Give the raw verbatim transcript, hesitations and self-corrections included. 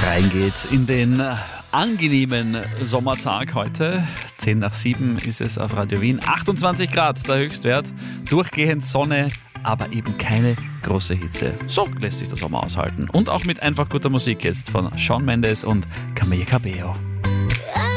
reingeht in den angenehmen Sommertag heute. zehn nach sieben ist es auf Radio Wien. achtundzwanzig Grad der Höchstwert, durchgehend Sonne, aber eben keine große Hitze. So lässt sich der Sommer aushalten. Und auch mit einfach guter Musik jetzt von Shawn Mendes und Camila Cabello.